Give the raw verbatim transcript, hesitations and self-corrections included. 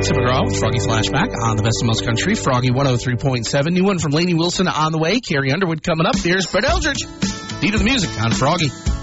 Tim McGraw, Froggy Flashback on the Best of Most Country, Froggy one oh three point seven. New one from Lainey Wilson on the way. Carrie Underwood coming up. Here's Brett Eldridge. Beat of the music on Froggy.